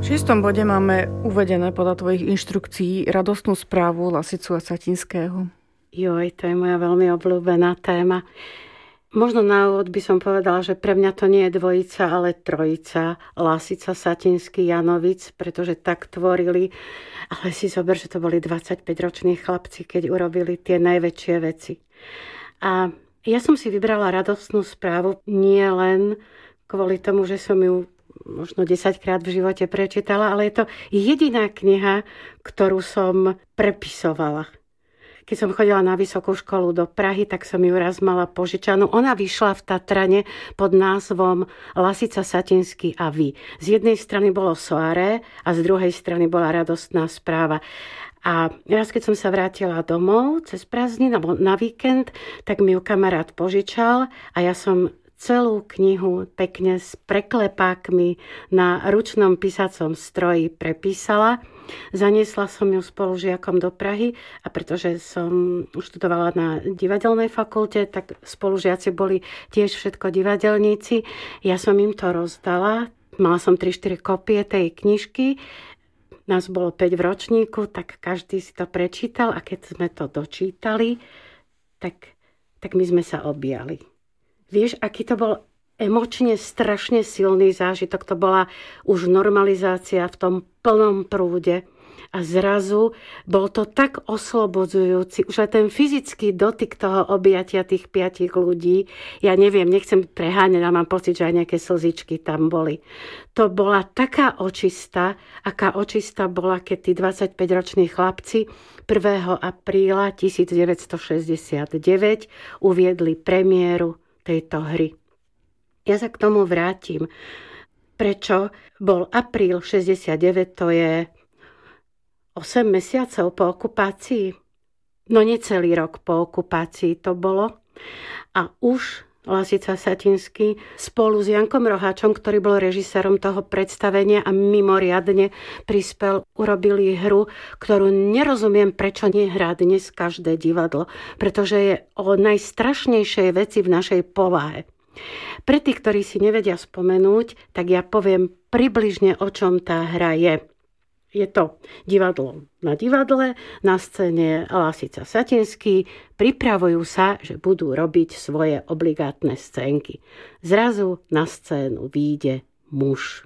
V 6. bode máme uvedené podľa tvojich inštrukcií radostnú správu Lasicu a Satinského. Joj, to je moja veľmi obľúbená téma. Možno na úvod by som povedala, že pre mňa to nie je dvojica, ale trojica. Lasica, Satinský, Janovic, pretože tak tvorili. Ale si zober, že to boli 25-roční chlapci, keď urobili tie najväčšie veci. A ja som si vybrala radostnú správu nie len kvôli tomu, že som ju možno 10-krát v živote prečítala, ale je to jediná kniha, ktorú som prepisovala. Keď som chodila na vysokú školu do Prahy, tak som ju raz mala požičanú. Ona vyšla v Tatrane pod názvom Lasica, Satinský a vy. Z jednej strany bolo soaré a z druhej strany bola radostná správa. A raz, keď som sa vrátila domov cez prázdniny alebo na víkend, tak mi ju kamarát požičal a ja som celú knihu pekne s preklepákmi na ručnom písacom stroji prepísala. Zaniesla som ju spolužiakom do Prahy a pretože som študovala na divadelnej fakulte, tak spolužiaci boli tiež všetko divadelníci. Ja som im to rozdala. Mala som 3-4 kopie tej knižky. Nás bolo 5 v ročníku, tak každý si to prečítal a keď sme to dočítali, tak my sme sa objali. Vieš, aký to bol emočne strašne silný zážitok. To bola už normalizácia v tom plnom prúde. A zrazu bol to tak oslobodzujúci. Už aj ten fyzický dotyk toho objatia tých 5 ľudí. Ja neviem, nechcem preháňať, ale mám pocit, že aj nejaké slzičky tam boli. To bola taká očista, aká očista bola, keď tí 25-roční chlapci 1. apríla 1969 uviedli premiéru tejto hry. Ja sa k tomu vrátim. Prečo bol apríl 69, to je 8 mesiacov po okupácii? No necelý rok po okupácii to bolo. A už Lasica, Satinský spolu s Jankom Roháčom, ktorý bol režisérom toho predstavenia a mimoriadne prispel, urobili hru, ktorú nerozumiem, prečo nehrá dnes každé divadlo, pretože je o najstrašnejšej veci v našej povahe. Pre tých, ktorí si nevedia spomenúť, tak ja poviem približne, o čom tá hra je. Je to divadlo na divadle, na scéne Lasica, Satinský, pripravujú sa, že budú robiť svoje obligátne scénky. Zrazu na scénu vyjde muž.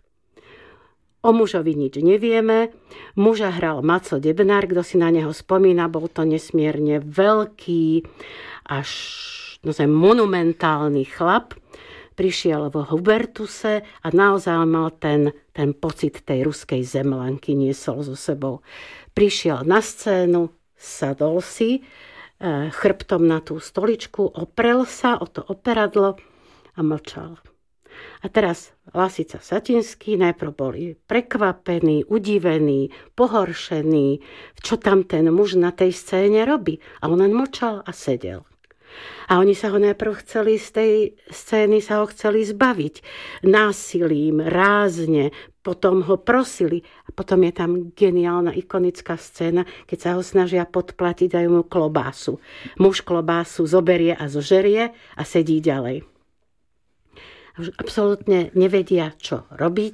O mužovi nič nevieme. Muža hral Maco Debnár, kto si na neho spomína, bol to nesmierne veľký, až monumentálny chlap. Prišiel v Hubertuse a naozaj mal ten pocit tej ruskej zemlanky, niesol so sebou. Prišiel na scénu, sadol si chrbtom na tú stoličku, oprel sa o to operadlo a mlčal. A teraz Lasica, Satinský najprv boli prekvapení, udivení, pohoršení, čo tam ten muž na tej scéne robí. A on len mlčal a sedel. A oni sa ho najprv chceli z tej scény zbaviť násilím, rázne, potom ho prosili. A potom je tam geniálna ikonická scéna, keď sa ho snažia podplatiť, dajú mu klobásu. Muž klobásu zoberie a zožerie a sedí ďalej. Už absolútne nevedia, čo robiť.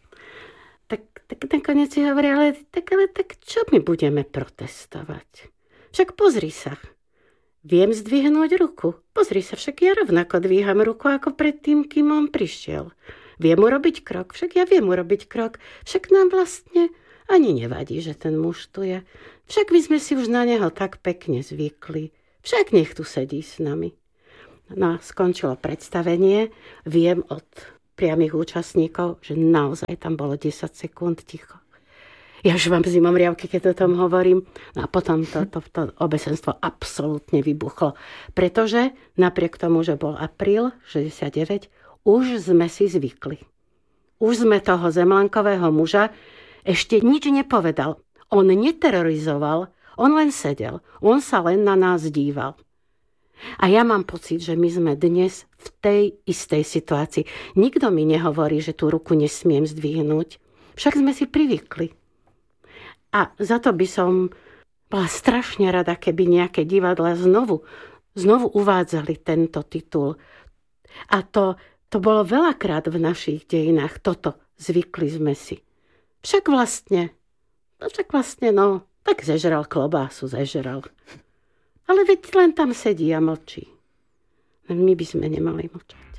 Tak nakoniec si hovorí, ale čo my budeme protestovať? Však pozri sa. Viem zdvihnúť ruku. Pozri sa, však ja rovnako dvíham ruku ako predtým, kým on prišiel. Viem urobiť krok, však ja viem urobiť krok. Však nám vlastne ani nevadí, že ten muž tu je. Však my sme si už na neho tak pekne zvykli. Však nech tu sedí s nami. No, skončilo predstavenie. Viem od priamych účastníkov, že naozaj tam bolo 10 sekúnd ticho. Ja už vám zimom riavky, keď o tom hovorím. No a potom to obecenstvo absolútne vybuchlo. Pretože napriek tomu, že bol apríl 69, už sme si zvykli. Už sme toho zemlankového muža ešte nič nepovedal. On neterorizoval, on len sedel. On sa len na nás díval. A ja mám pocit, že my sme dnes v tej istej situácii. Nikto mi nehovorí, že tú ruku nesmiem zdvihnúť. Však sme si privykli. A za to by som bola strašne rada, keby nejaké divadlá znovu uvádzali tento titul. A to bolo veľakrát v našich dejinách toto. Zvykli sme si. však vlastne, no, tak zežral klobásu, zežral. Ale veď len tam sedí a mlčí. My by sme nemali mlčať.